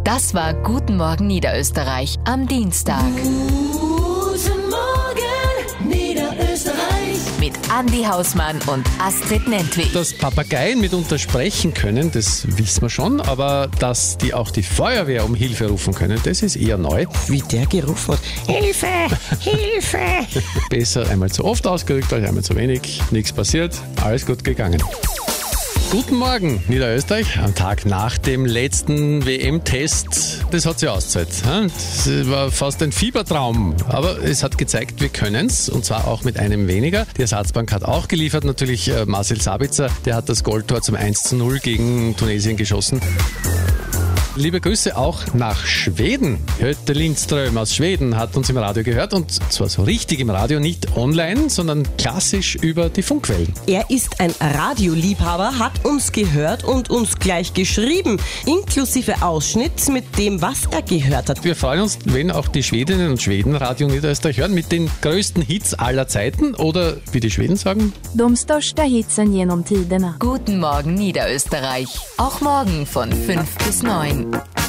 Das war Guten Morgen Niederösterreich am Dienstag. Guten Morgen, Niederösterreich. Mit Andi Hausmann und Astrid Nentwich. Dass Papageien mitunter sprechen können, das wissen wir schon, aber dass die auch die Feuerwehr um Hilfe rufen können, das ist eher neu. Wie der gerufen hat. Hilfe! Hilfe! Besser einmal zu oft ausgerückt als einmal zu wenig. Nichts passiert, alles gut gegangen. Guten Morgen, Niederösterreich, am Tag nach dem letzten WM-Test. Das hat sich ausgezahlt. Das war fast ein Fiebertraum, aber es hat gezeigt, wir können's, und zwar auch mit einem weniger. Die Ersatzbank hat auch geliefert, natürlich Marcel Sabitzer, der hat das Goldtor zum 1:0 gegen Tunesien geschossen. Liebe Grüße auch nach Schweden. Götte Lindström aus Schweden hat uns im Radio gehört, und zwar so richtig im Radio, nicht online, sondern klassisch über die Funkwellen. Er ist ein Radioliebhaber, hat uns gehört und uns gleich geschrieben, inklusive Ausschnitt mit dem, was er gehört hat. Wir freuen uns, wenn auch die Schwedinnen und Schweden Radio Niederösterreich hören, mit den größten Hits aller Zeiten, oder wie die Schweden sagen: De största hitsen genom tiderna. Guten Morgen Niederösterreich. Auch morgen von 5 bis 9.